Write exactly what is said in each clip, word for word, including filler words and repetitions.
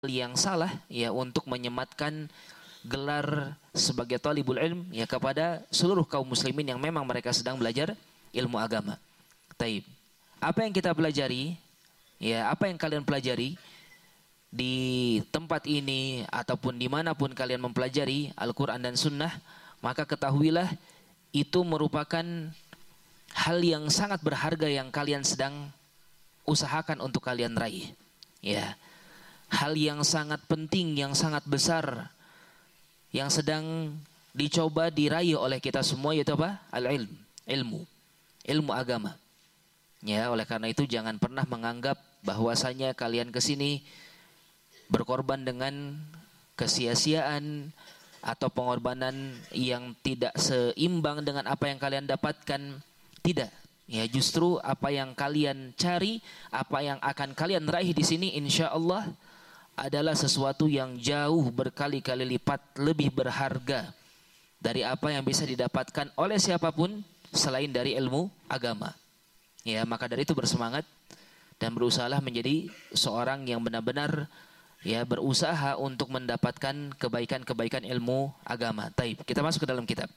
yang salah ya untuk menyematkan gelar sebagai talibul ilm ya kepada seluruh kaum muslimin yang memang mereka sedang belajar ilmu agama. Taib. Apa yang kita pelajari? Ya, apa yang kalian pelajari di tempat ini ataupun dimanapun kalian mempelajari Al-Quran dan Sunnah, maka ketahuilah itu merupakan hal yang sangat berharga yang kalian sedang usahakan untuk kalian raih. Ya, hal yang sangat penting, yang sangat besar, yang sedang dicoba diraih oleh kita semua, yaitu apa? Al-ilm, ilmu, ilmu agama. Ya, oleh karena itu jangan pernah menganggap bahwasanya kalian kesini berkorban dengan kesia-siaan atau pengorbanan yang tidak seimbang dengan apa yang kalian dapatkan. Tidak. Ya, justru apa yang kalian cari, apa yang akan kalian raih di sini, insya Allah adalah sesuatu yang jauh berkali-kali lipat lebih berharga dari apa yang bisa didapatkan oleh siapapun selain dari ilmu agama. Ya, maka dari itu bersemangat dan berusahalah menjadi seorang yang benar-benar ya berusaha untuk mendapatkan kebaikan-kebaikan ilmu agama. Taib, kita masuk ke dalam kitab.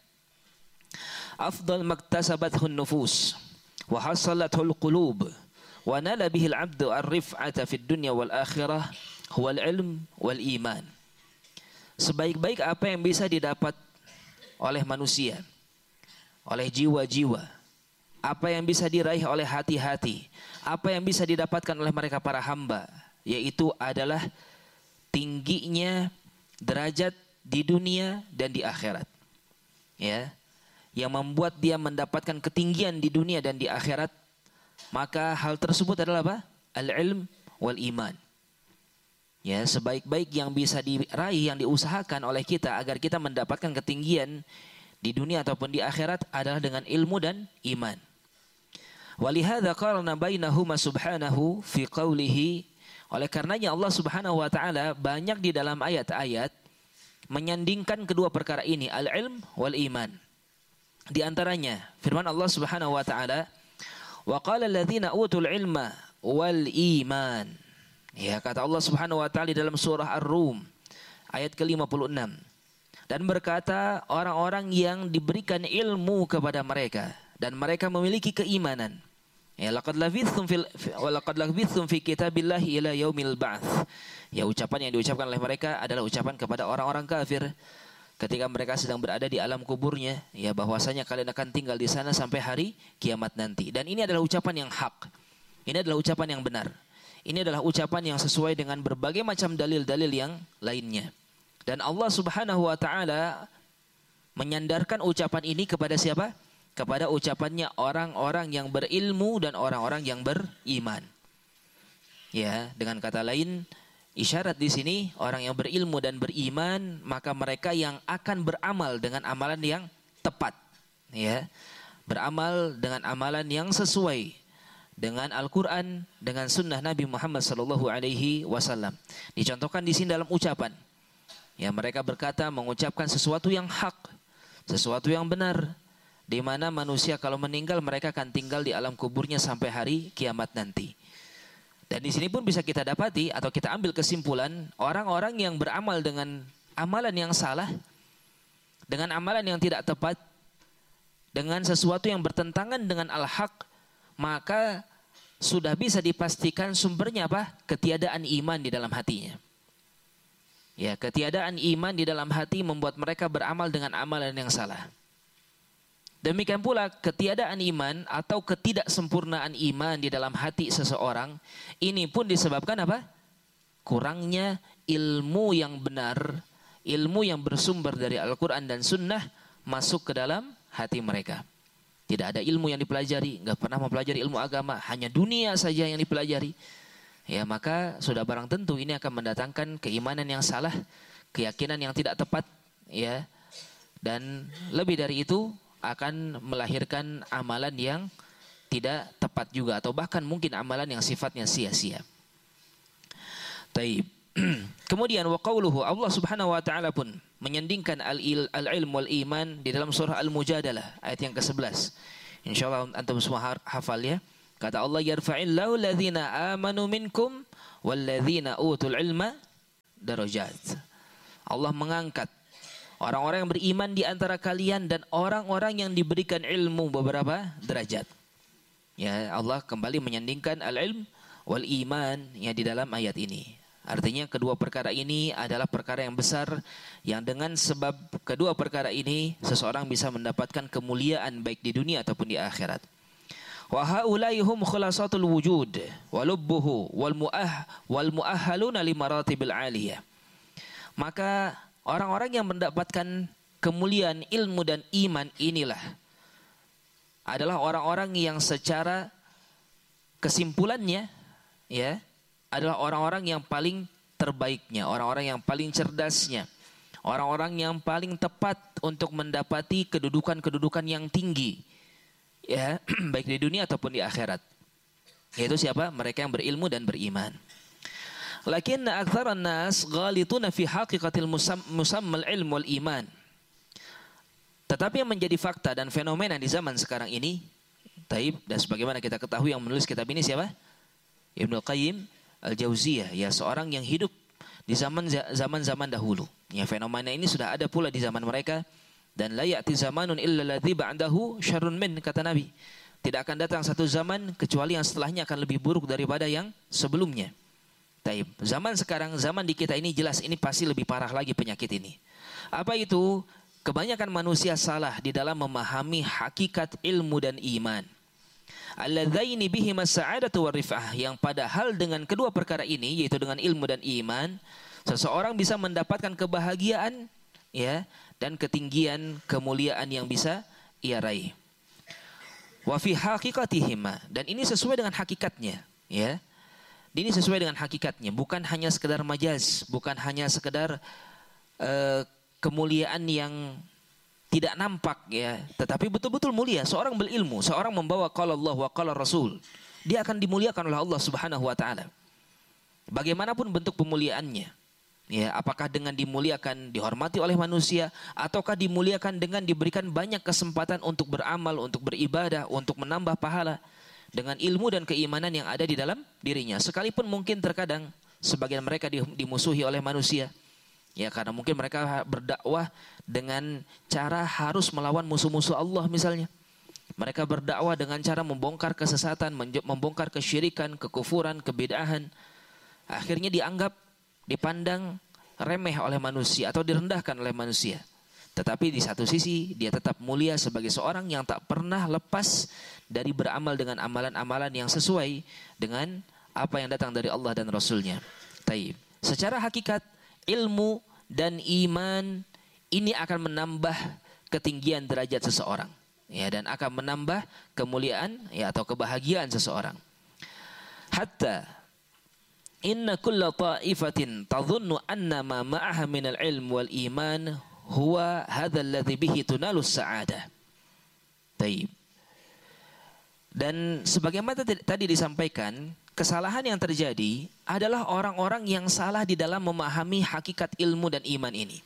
Afdal maktasabathun nufus wa hasalathul qulub wa nala bihil abdu ar-rif'ata fid dunya wal akhirah huwal ilm wal iman. Sebaik-baik apa yang bisa didapat oleh manusia, oleh jiwa-jiwa, apa yang bisa diraih oleh hati-hati, apa yang bisa didapatkan oleh mereka para hamba, yaitu adalah tingginya derajat di dunia dan di akhirat. Ya, yang membuat dia mendapatkan ketinggian di dunia dan di akhirat, maka hal tersebut adalah apa? Al-ilm wal iman. Ya, sebaik-baik yang bisa diraih, yang diusahakan oleh kita agar kita mendapatkan ketinggian di dunia ataupun di akhirat adalah dengan ilmu dan iman. Walihada qarana bainahuma subhanahu fi qawlihi. Oleh karenanya Allah Subhanahu wa taala banyak di dalam ayat-ayat menyandingkan kedua perkara ini, al-ilm wal iman. Di antaranya firman Allah Subhanahu wa taala, "Wa qala alladziina utul ilma wal iman." Ya, kata Allah Subhanahu wa taala dalam surah Ar-Rum ayat ke lima puluh enam. Dan berkata orang-orang yang diberikan ilmu kepada mereka dan mereka memiliki keimanan. Ya, laqad labithum fil wa laqad labithum fi kitabillahi ila yaumil ba'ts. Ya, ucapan yang diucapkan oleh mereka adalah ucapan kepada orang-orang kafir ketika mereka sedang berada di alam kuburnya, ya, bahwasanya kalian akan tinggal di sana sampai hari kiamat nanti. Dan ini adalah ucapan yang hak. Ini adalah ucapan yang benar. Ini adalah ucapan yang sesuai dengan berbagai macam dalil-dalil yang lainnya. Dan Allah Subhanahu wa taala menyandarkan ucapan ini kepada siapa? Kepada ucapannya orang-orang yang berilmu dan orang-orang yang beriman. Ya, dengan kata lain, isyarat di sini orang yang berilmu dan beriman, maka mereka yang akan beramal dengan amalan yang tepat. Ya. Beramal dengan amalan yang sesuai dengan Al-Quran, dengan sunnah Nabi Muhammad sallallahu alaihi wasallam. Dicontohkan di sini dalam ucapan. Ya, mereka berkata mengucapkan sesuatu yang hak, sesuatu yang benar, di mana manusia kalau meninggal mereka akan tinggal di alam kuburnya sampai hari kiamat nanti. Dan di sini pun bisa kita dapati atau kita ambil kesimpulan, orang-orang yang beramal dengan amalan yang salah, dengan amalan yang tidak tepat, dengan sesuatu yang bertentangan dengan al-haq, maka sudah bisa dipastikan sumbernya apa? Ketiadaan iman di dalam hatinya. Ya, ketiadaan iman di dalam hati membuat mereka beramal dengan amalan yang salah. Demikian pula ketiadaan iman atau ketidaksempurnaan iman di dalam hati seseorang, ini pun disebabkan apa? Kurangnya ilmu yang benar, ilmu yang bersumber dari Al-Quran dan Sunnah masuk ke dalam hati mereka. Tidak ada ilmu yang dipelajari, nggak pernah mempelajari ilmu agama, hanya dunia saja yang dipelajari. Ya, maka sudah barang tentu ini akan mendatangkan keimanan yang salah, keyakinan yang tidak tepat, ya. Dan lebih dari itu akan melahirkan amalan yang tidak tepat juga, atau bahkan mungkin amalan yang sifatnya sia-sia. Taib. Kemudian wa qauluhu, Allah Subhanahu wa taala pun menyandingkan al-ilm wal iman di dalam surah Al-Mujadalah ayat yang ke-sebelas. Insyaallah antum semua hafal ya. Kata Allah, yarfa'illahu alladhina amanu minkum walladzina utul ilma darajat. Allah mengangkat orang-orang yang beriman di antara kalian dan orang-orang yang diberikan ilmu beberapa derajat. Ya, Allah kembali menyandingkan al-ilm wal iman ya di dalam ayat ini. Artinya kedua perkara ini adalah perkara yang besar yang dengan sebab kedua perkara ini seseorang bisa mendapatkan kemuliaan baik di dunia ataupun di akhirat. Wa haula'i hum khulasatul wujud wa lubbuhu wal muah wal muahhaluna li maratibil aliyah. Maka orang-orang yang mendapatkan kemuliaan ilmu dan iman inilah adalah orang-orang yang secara kesimpulannya ya adalah orang-orang yang paling terbaiknya, orang-orang yang paling cerdasnya, orang-orang yang paling tepat untuk mendapati kedudukan-kedudukan yang tinggi, ya baik di dunia ataupun di akhirat. Yaitu siapa? Mereka yang berilmu dan beriman. Lakinna aktsaran nas ghalituna fi haqiqatil musammal ilm wal iman. Tetapi yang menjadi fakta dan fenomena di zaman sekarang ini, taib, dan sebagaimana kita ketahui yang menulis kitab ini siapa? Ibnu Qayyim Al-Jauziyah, ya seorang yang hidup di zaman zaman-zaman dahulu. Ya fenomena ini sudah ada pula di zaman mereka dan la ya'ti zamanun illa alladzi ba'dahu syarrun min, kata Nabi. Tidak akan datang satu zaman kecuali yang setelahnya akan lebih buruk daripada yang sebelumnya. Taib. Zaman sekarang, zaman di kita ini jelas ini pasti lebih parah lagi penyakit ini. Apa itu? Kebanyakan manusia salah di dalam memahami hakikat ilmu dan iman. Alladzaini bihima sa'adatu warifah, yang padahal dengan kedua perkara ini yaitu dengan ilmu dan iman seseorang bisa mendapatkan kebahagiaan ya dan ketinggian kemuliaan yang bisa ia raih. Wa fi haqiqatihima, dan ini sesuai dengan hakikatnya ya. Ini sesuai dengan hakikatnya, bukan hanya sekedar majaz, bukan hanya sekedar uh, kemuliaan yang tidak nampak ya, tetapi betul-betul mulia. Seorang berilmu, seorang membawa qala Allah wa qala Rasul, dia akan dimuliakan oleh Allah Subhanahu wa taala. Bagaimanapun bentuk pemuliaannya. Ya, apakah dengan dimuliakan, dihormati oleh manusia, ataukah dimuliakan dengan diberikan banyak kesempatan untuk beramal, untuk beribadah, untuk menambah pahala dengan ilmu dan keimanan yang ada di dalam dirinya. Sekalipun mungkin terkadang sebagian mereka dimusuhi oleh manusia. Ya, karena mungkin mereka berdakwah dengan cara harus melawan musuh-musuh Allah misalnya. Mereka berdakwah dengan cara membongkar kesesatan, membongkar kesyirikan, kekufuran, kebid'ahan. Akhirnya dianggap, dipandang remeh oleh manusia atau direndahkan oleh manusia. Tetapi di satu sisi dia tetap mulia sebagai seorang yang tak pernah lepas dari beramal dengan amalan-amalan yang sesuai dengan apa yang datang dari Allah dan Rasulnya. Taib. Secara hakikat ilmu dan iman ini akan menambah ketinggian derajat seseorang ya, dan akan menambah kemuliaan ya atau kebahagiaan seseorang. Hatta inna kulla ta'ifatin tadhunnu anna ma ma'aha minal ilm wal iman huwa hadha alladhi bihi tunalus sa'adah. Taib. Dan sebagaimana tadi disampaikan, kesalahan yang terjadi adalah orang-orang yang salah di dalam memahami hakikat ilmu dan iman ini.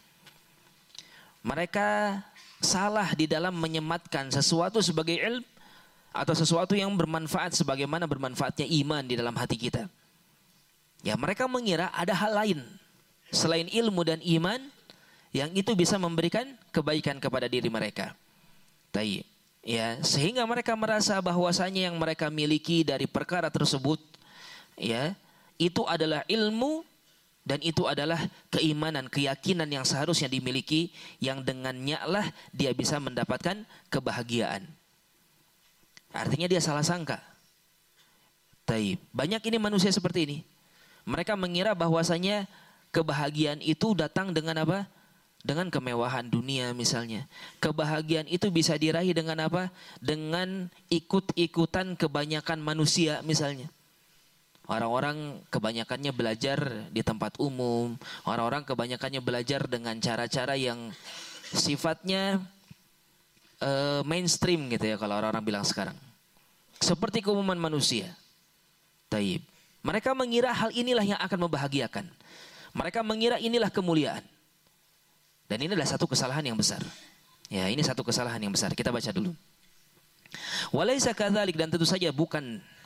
Mereka salah di dalam menyematkan sesuatu sebagai ilmu atau sesuatu yang bermanfaat sebagaimana bermanfaatnya iman di dalam hati kita. Ya, mereka mengira ada hal lain selain ilmu dan iman yang itu bisa memberikan kebaikan kepada diri mereka. Taib. Ya, sehingga mereka merasa bahwasanya yang mereka miliki dari perkara tersebut ya, itu adalah ilmu dan itu adalah keimanan, keyakinan yang seharusnya dimiliki, yang dengannya lah dia bisa mendapatkan kebahagiaan. Artinya dia salah sangka. Taib. Banyak ini manusia seperti ini. Mereka mengira bahwasanya kebahagiaan itu datang dengan apa? Dengan kemewahan dunia misalnya. Kebahagiaan itu bisa diraih dengan apa? Dengan ikut-ikutan kebanyakan manusia misalnya. Orang-orang kebanyakannya belajar di tempat umum. Orang-orang kebanyakannya belajar dengan cara-cara yang sifatnya uh, mainstream gitu ya, kalau orang-orang bilang sekarang. Seperti keumuman manusia. Taib. Mereka mengira hal inilah yang akan membahagiakan. Mereka mengira inilah kemuliaan. Dan ini adalah satu kesalahan yang besar. Ya, ini satu kesalahan yang besar. Kita baca dulu. Walaysa kadzalik, dan tentu saja bukan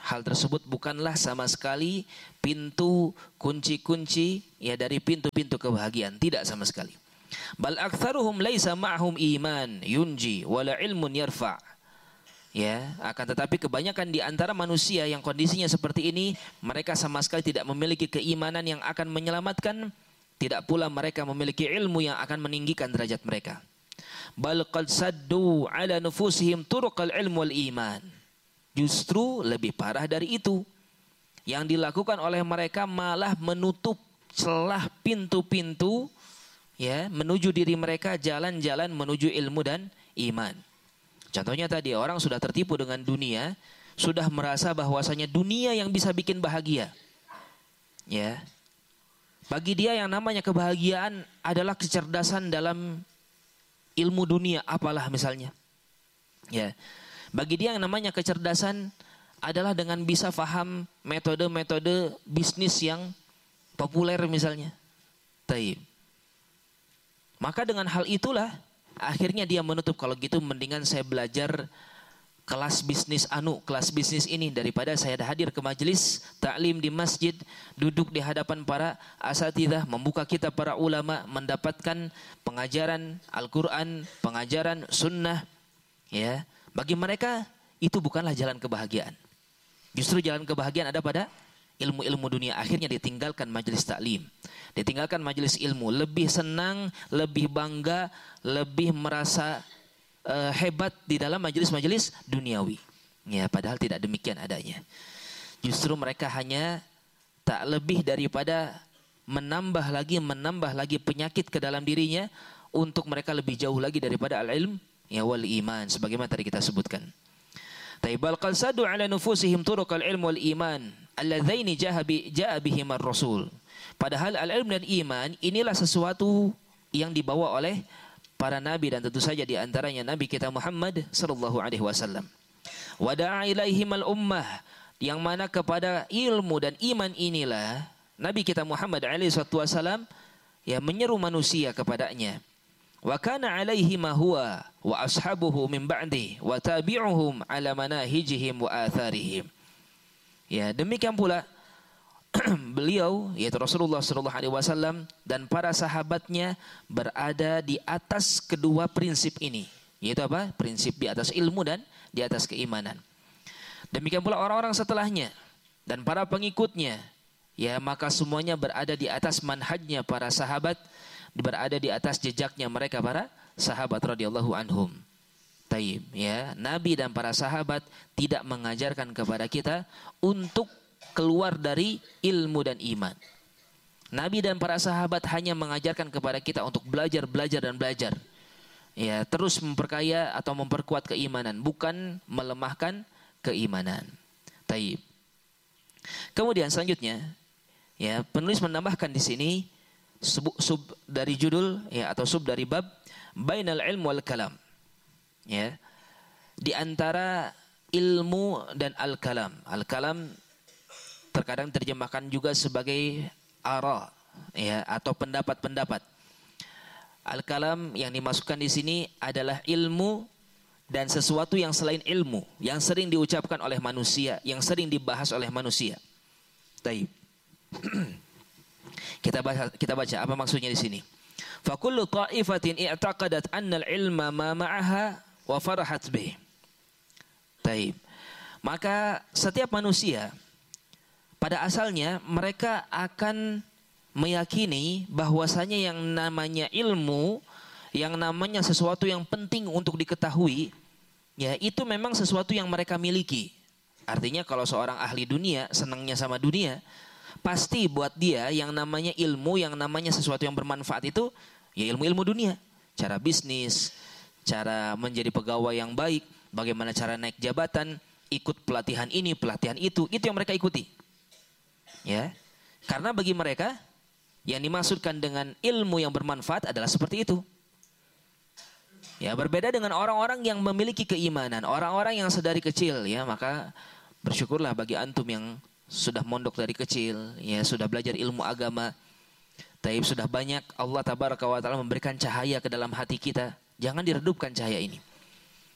hal tersebut bukanlah sama sekali pintu kunci-kunci ya dari pintu-pintu kebahagiaan, tidak sama sekali. Bal aktsaruhum laisa ma'hum iman yunji wala ilmun yarfa. Ya, akan tetapi kebanyakan di antara manusia yang kondisinya seperti ini, mereka sama sekali tidak memiliki keimanan yang akan menyelamatkan, tidak pula mereka memiliki ilmu yang akan meninggikan derajat mereka. Bal qad saddu ala nufusihim turuqal ilm wal iman. Justru lebih parah dari itu. Yang dilakukan oleh mereka malah menutup celah pintu-pintu ya menuju diri mereka, jalan-jalan menuju ilmu dan iman. Contohnya tadi, orang sudah tertipu dengan dunia, sudah merasa bahwasanya dunia yang bisa bikin bahagia. Ya. Bagi dia yang namanya kebahagiaan adalah kecerdasan dalam ilmu dunia, apalah misalnya. Ya. Bagi dia yang namanya kecerdasan adalah dengan bisa faham metode-metode bisnis yang populer misalnya. Taib. Maka dengan hal itulah akhirnya dia menutup, kalau gitu mendingan saya belajar kelas bisnis anu, kelas bisnis ini daripada saya hadir ke majelis taklim di masjid, duduk di hadapan para asatidzah, membuka kitab para ulama, mendapatkan pengajaran Al-Qur'an, pengajaran sunnah. Ya, bagi mereka itu bukanlah jalan kebahagiaan. Justru jalan kebahagiaan ada pada ilmu-ilmu dunia. Akhirnya ditinggalkan majelis taklim, ditinggalkan majelis ilmu, lebih senang, lebih bangga, lebih merasa uh, hebat di dalam majelis-majelis duniawi. Ya, padahal tidak demikian adanya. Justru mereka hanya tak lebih daripada menambah lagi, menambah lagi penyakit ke dalam dirinya untuk mereka lebih jauh lagi daripada al-ilm ya wal iman, sebagaimana tadi kita sebutkan. Taibal qalsadu ala nufusihim turuqal ilm wal iman alladzaini jaa bihim ar-rasul. Padahal al-ilm dan iman inilah sesuatu yang dibawa oleh para nabi, dan tentu saja di antaranya nabi kita Muhammad sallallahu alaihi wasallam. Wa da'a ilaihim al-ummah, yang mana kepada ilmu dan iman inilah nabi kita Muhammad alaihi wasallam ya menyeru manusia kepadanya. Wa kana alaihi ma huwa wa ashabuhu min ba'di wa tabi'uhum ala manahijihim wa atharihim. Ya, demikian pula beliau yaitu Rasulullah sallallahu alaihi wasallam dan para sahabatnya berada di atas kedua prinsip ini, yaitu apa? Prinsip di atas ilmu dan di atas keimanan. Demikian pula orang-orang setelahnya dan para pengikutnya, ya maka semuanya berada di atas manhajnya para sahabat, berada di atas jejaknya mereka para sahabat radhiyallahu anhum. Taib, ya, Nabi dan para sahabat tidak mengajarkan kepada kita untuk keluar dari ilmu dan iman. Nabi dan para sahabat hanya mengajarkan kepada kita untuk belajar, belajar dan belajar. Ya, terus memperkaya atau memperkuat keimanan, bukan melemahkan keimanan. Taib. Kemudian selanjutnya, ya, penulis menambahkan di sini sub, sub dari judul ya atau sub dari bab bainal ilm wal kalam. Ya, di antara ilmu dan al-kalam. Al-kalam terkadang terjemahkan juga sebagai ara, ya, atau pendapat-pendapat. Al-kalam yang dimasukkan di sini adalah ilmu dan sesuatu yang selain ilmu, yang sering diucapkan oleh manusia, yang sering dibahas oleh manusia. Baik. Kita baca, kita baca apa maksudnya di sini. Fa kullu ta'ifatin i'taqadat anna al-ilma ma ma'aha wa farahat bih. Taib. Maka setiap manusia pada asalnya mereka akan meyakini bahwasanya yang namanya ilmu, yang namanya sesuatu yang penting untuk diketahui, ya itu memang sesuatu yang mereka miliki. Artinya kalau seorang ahli dunia senangnya sama dunia, pasti buat dia yang namanya ilmu, yang namanya sesuatu yang bermanfaat itu ya ilmu-ilmu dunia. Cara bisnis, cara menjadi pegawai yang baik, bagaimana cara naik jabatan, ikut pelatihan ini, pelatihan itu, itu yang mereka ikuti. Ya. Karena bagi mereka yang dimaksudkan dengan ilmu yang bermanfaat adalah seperti itu. Ya, berbeda dengan orang-orang yang memiliki keimanan, orang-orang yang sedari kecil, ya, maka bersyukurlah bagi antum yang sudah mondok dari kecil, ya, sudah belajar ilmu agama. Taib, sudah banyak Allah tabaraka wa taala memberikan cahaya ke dalam hati kita. Jangan diredupkan cahaya ini.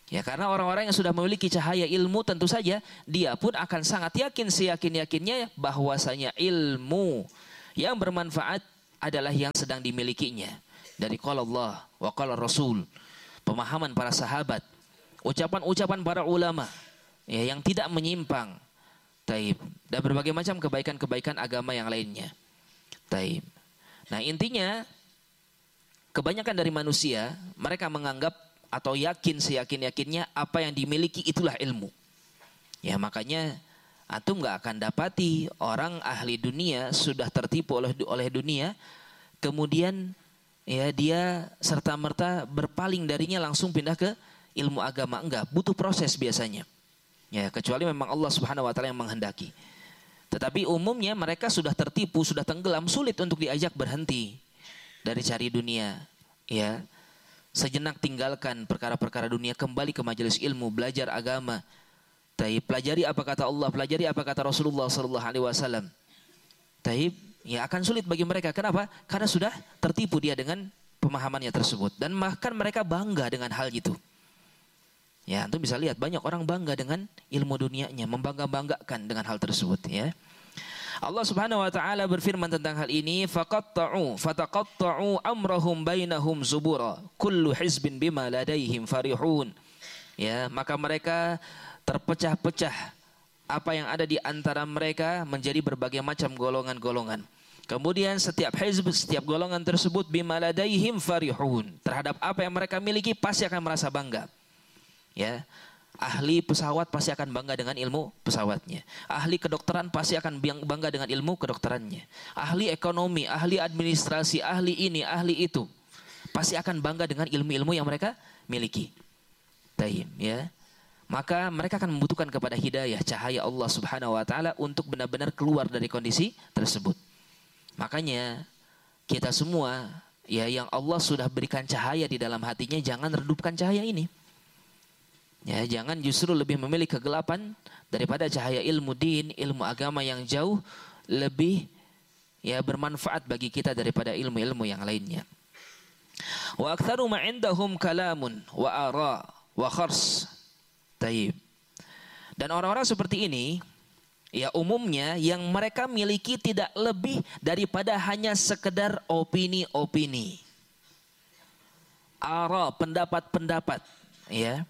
Ya, karena orang-orang yang sudah memiliki cahaya ilmu tentu saja dia pun akan sangat yakin seyakin-yakinnya bahwasanya ilmu yang bermanfaat adalah yang sedang dimilikinya. Dari qala Allah wa qala Rasul, pemahaman para sahabat, ucapan-ucapan para ulama ya, yang tidak menyimpang. Taib. Dan berbagai macam kebaikan-kebaikan agama yang lainnya. Taib. Nah, intinya kebanyakan dari manusia mereka menganggap atau yakin seyakin-yakinnya apa yang dimiliki itulah ilmu. Ya, makanya antum nggak akan dapati orang ahli dunia sudah tertipu oleh oleh dunia, kemudian ya dia serta-merta berpaling darinya langsung pindah ke ilmu agama. Enggak, butuh proses biasanya. Ya, kecuali memang Allah Subhanahu wa taala yang menghendaki. Tetapi umumnya mereka sudah tertipu, sudah tenggelam, sulit untuk diajak berhenti dari cari dunia. Ya. Sejenak tinggalkan perkara-perkara dunia, kembali ke majelis ilmu, belajar agama. Taib, pelajari apa kata Allah, pelajari apa kata Rasulullah sallallahu alaihi wasallam. Taib, ya akan sulit bagi mereka. Kenapa? Karena sudah tertipu dia dengan pemahamannya tersebut, dan bahkan mereka bangga dengan hal itu. Ya, antum bisa lihat banyak orang bangga dengan ilmu dunianya, membangga-banggakan dengan hal tersebut, ya. Allah Subhanahu wa taala berfirman tentang hal ini, faqatta'u fataqatta'u amrahum bainahum zubura kullu hizbin bima ladaihim farihun. Ya, maka mereka terpecah-pecah apa yang ada di antara mereka menjadi berbagai macam golongan-golongan. Kemudian setiap hizb, setiap golongan tersebut bima ladaihim farihun. Terhadap apa yang mereka miliki pasti akan merasa bangga. Ya. Ahli pesawat pasti akan bangga dengan ilmu pesawatnya. Ahli kedokteran pasti akan bangga dengan ilmu kedokterannya. Ahli ekonomi, ahli administrasi, ahli ini, ahli itu pasti akan bangga dengan ilmu-ilmu yang mereka miliki. Taib, ya. Maka mereka akan membutuhkan kepada hidayah, cahaya Allah Subhanahu wa taala untuk benar-benar keluar dari kondisi tersebut. Makanya kita semua ya yang Allah sudah berikan cahaya di dalam hatinya, jangan redupkan cahaya ini. Ya, jangan justru lebih memilih kegelapan daripada cahaya ilmu din, ilmu agama yang jauh lebih ya bermanfaat bagi kita daripada ilmu-ilmu yang lainnya. Wa aktsaru ma indahum kalamun wa ara wa khars. Taib. Dan orang-orang seperti ini ya umumnya yang mereka miliki tidak lebih daripada hanya sekedar opini-opini. Ara, pendapat-pendapat, ya.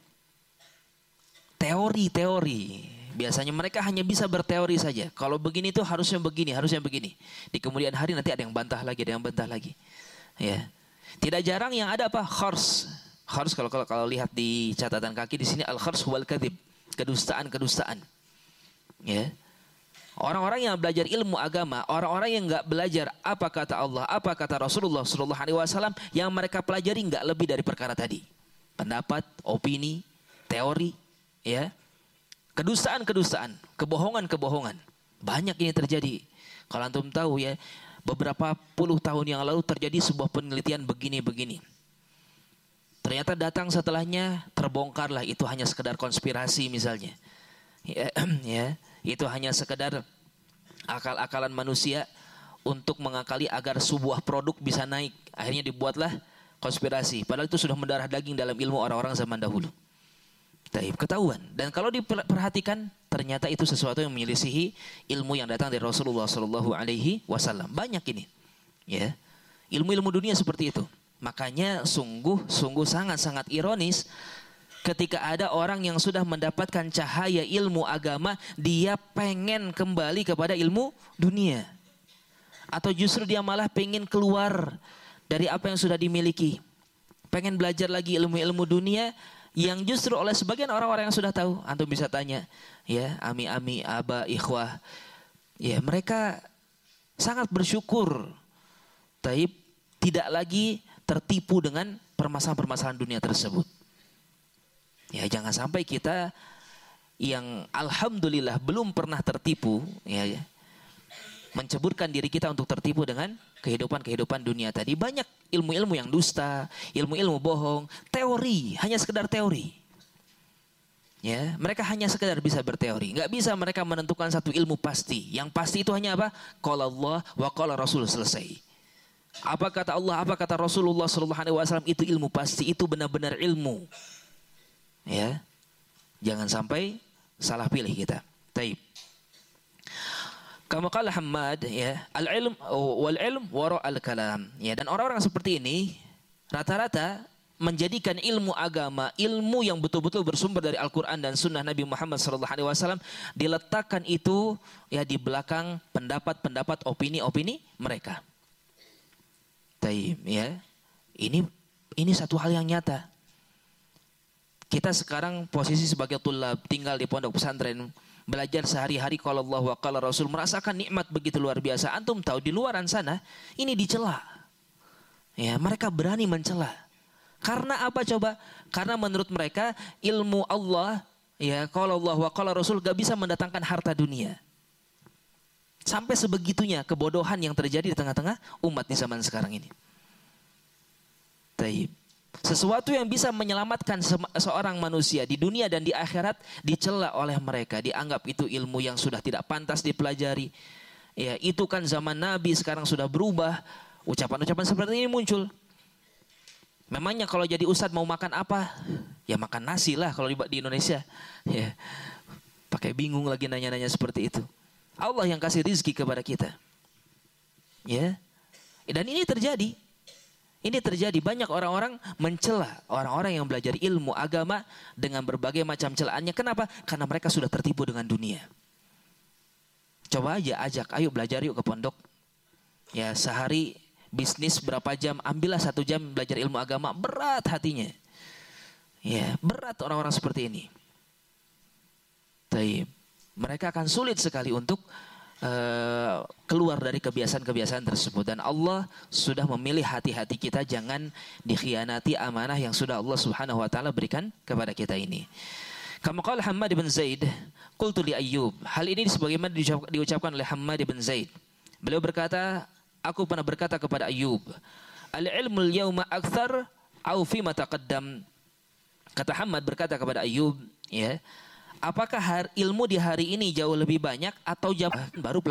Teori-teori. Biasanya mereka hanya bisa berteori saja. Kalau begini tuh harusnya begini, harusnya begini. Di kemudian hari nanti ada yang bantah lagi, ada yang bantah lagi. Ya. Tidak jarang yang ada apa? Khars. Khars kalau kalau, kalau lihat di catatan kaki di sini al-khars wal kadzib. Kedustaan-kedustaan. Ya. Orang-orang yang belajar ilmu agama, orang-orang yang enggak belajar apa kata Allah, apa kata Rasulullah sallallahu alaihi wasallam, yang mereka pelajari enggak lebih dari perkara tadi. Pendapat, opini, teori, ya, kedustaan-kedustaan, kebohongan-kebohongan, banyak ini terjadi. Kalau antum tahu ya, beberapa puluh tahun yang lalu terjadi sebuah penelitian begini-begini. Ternyata datang setelahnya terbongkarlah itu hanya sekedar konspirasi misalnya. Ya, ya, itu hanya sekedar akal-akalan manusia untuk mengakali agar sebuah produk bisa naik. Akhirnya dibuatlah konspirasi. Padahal itu sudah mendarah daging dalam ilmu orang-orang zaman dahulu. Taib, ketahuan. Dan kalau diperhatikan ternyata itu sesuatu yang menyelisihi ilmu yang datang dari Rasulullah sallallahu alaihi wasallam. Banyak ini. Ya. Ilmu-ilmu dunia seperti itu. Makanya sungguh sungguh sangat-sangat ironis ketika ada orang yang sudah mendapatkan cahaya ilmu agama, dia pengen kembali kepada ilmu dunia. Atau justru dia malah pengen keluar dari apa yang sudah dimiliki. Pengen belajar lagi ilmu-ilmu dunia yang justru oleh sebagian orang-orang yang sudah tahu. Antum bisa tanya, ya, ami-ami, aba, ikhwah. Ya, mereka sangat bersyukur. Taib, tidak lagi tertipu dengan permasalahan-permasalahan dunia tersebut. Ya, jangan sampai kita yang alhamdulillah belum pernah tertipu, ya, ya, menceburkan diri kita untuk tertipu dengan kehidupan-kehidupan dunia tadi. Banyak ilmu-ilmu yang dusta, ilmu-ilmu bohong, teori, hanya sekedar teori. Ya, mereka hanya sekedar bisa berteori, nggak bisa mereka menentukan satu ilmu pasti. Yang pasti itu hanya apa? Qala Allah wa qala Rasul, selesai. Apa kata Allah, apa kata Rasulullah sallallahu alaihi wasallam, itu ilmu pasti, itu benar-benar ilmu. Ya. Jangan sampai salah pilih kita. Taib. Kama qala Hammad, ya, al-ilm wal ilm wara al-kalam. Ya, dan orang-orang seperti ini rata-rata menjadikan ilmu agama, ilmu yang betul-betul bersumber dari Al-Quran dan Sunnah Nabi Muhammad shallallahu alaihi wasallam, diletakkan itu ya di belakang pendapat-pendapat, opini-opini mereka. Taib, ya. Ini ini satu hal yang nyata. Kita sekarang posisi sebagai tulab, tinggal di pondok pesantren, belajar sehari-hari qala Allah wa qala Rasul, merasakan nikmat begitu luar biasa. Antum tahu di luaran sana ini dicela. Ya, mereka berani mencela. Karena apa coba? Karena menurut mereka ilmu Allah, ya, qala Allah wa qala Rasul gak bisa mendatangkan harta dunia. Sampai sebegitunya kebodohan yang terjadi di tengah-tengah umat di zaman sekarang ini. Taib. Sesuatu yang bisa menyelamatkan se- seorang manusia di dunia dan di akhirat dicela oleh mereka, dianggap itu ilmu yang sudah tidak pantas dipelajari. Ya, itu kan zaman Nabi, sekarang sudah berubah. Ucapan-ucapan seperti ini muncul. Memangnya kalau jadi ustadz mau makan apa? Ya makan nasi lah kalau di, di Indonesia. Ya, pakai bingung lagi nanya-nanya seperti itu. Allah yang kasih rizki kepada kita. Ya, dan ini terjadi. Ini terjadi, banyak orang-orang mencela orang-orang yang belajar ilmu agama dengan berbagai macam celaannya. Kenapa? Karena mereka sudah tertipu dengan dunia. Coba aja ajak, ayo belajar yuk ke pondok. Ya, sehari bisnis berapa jam, ambillah satu jam belajar ilmu agama, berat hatinya. Ya, berat orang-orang seperti ini. Taib. Mereka akan sulit sekali untuk uh, keluar dari kebiasaan-kebiasaan tersebut. Dan Allah sudah memilih hati-hati kita jangan dikhianati amanah yang sudah Allah Subhanahu wa taala berikan kepada kita ini. Kama qala Hammad bin Zaid, qultu li Ayyub. Hal ini sebagaimana diucapkan oleh Hammad bin Zaid. Beliau berkata, aku pernah berkata kepada Ayyub, al-ilmu al-yawma akthar au fi ma taqaddam. Kata Hammad berkata kepada Ayyub, ya, apakah ilmu di hari ini jauh lebih banyak atau jauh baru